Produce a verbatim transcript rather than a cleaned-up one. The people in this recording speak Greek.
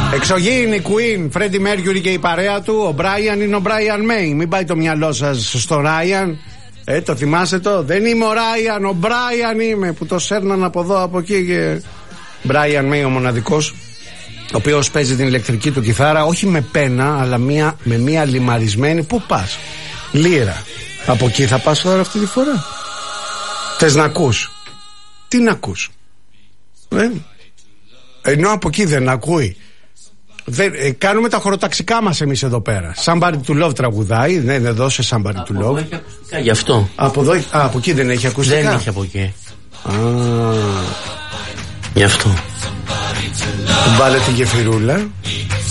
Εξωγήινη Queen, Freddie Mercury και η παρέα του. Ο Brian είναι ο Brian May. Μην πάει το μυαλό σας στο Ryan. Ε, το θυμάστε το? Δεν είμαι ο Ryan, ο Brian είμαι. Που το σέρναν από εδώ, από εκεί και... Brian May ο μοναδικός, ο οποίος παίζει την ηλεκτρική του κιθάρα, όχι με πένα, αλλά μία, με μία λιμαρισμένη. Πού πας? Λύρα. Από εκεί θα πας τώρα αυτή τη φορά? Θες να ακούς? Τι να ακούς? Ε? Ενώ από εκεί δεν ακούει. Δεν, ε, κάνουμε τα χωροταξικά μας εμείς εδώ πέρα. Somebody to Love τραγουδάει. Ναι, δεν δώσε Somebody to Love. Από εδώ έχει ακουστικά, γι' αυτό. Από, εδώ, α, από εκεί δεν έχει ακουστικά. Δεν έχει από εκεί. Α, γι' αυτό. βάλε την γεφυρούλα.